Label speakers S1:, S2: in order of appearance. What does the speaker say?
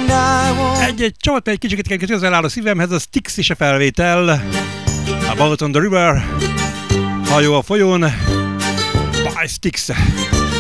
S1: Egy csomót egy kicsit közel áll a szívemhez, a Styx is a felvétel. A Boat on the River, hajó a folyón, by Styx.